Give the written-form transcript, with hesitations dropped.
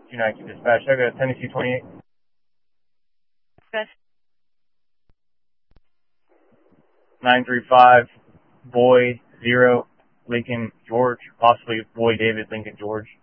292 dispatch. I got Tennessee 28. Good. 935, Boy 0, Lincoln George, possibly Boy David, Lincoln George.